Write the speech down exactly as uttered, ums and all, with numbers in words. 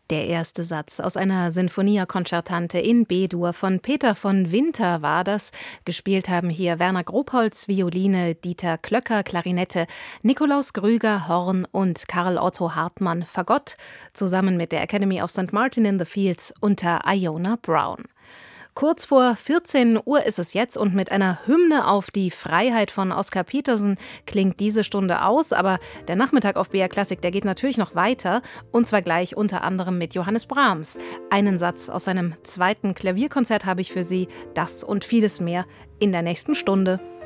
Der erste Satz aus einer Sinfonia Concertante in B-Dur von Peter von Winter war das. Gespielt haben hier Werner Grobholz, Violine, Dieter Klöcker, Klarinette, Nikolaus Grüger, Horn und Karl Otto Hartmann, Fagott, zusammen mit der Academy of Saint Martin in the Fields unter Iona Brown. Kurz vor vierzehn Uhr ist es jetzt und mit einer Hymne auf die Freiheit von Oscar Peterson klingt diese Stunde aus. Aber der Nachmittag auf B R Klassik, der geht natürlich noch weiter und zwar gleich unter anderem mit Johannes Brahms. Einen Satz aus seinem zweiten Klavierkonzert habe ich für Sie, das und vieles mehr in der nächsten Stunde.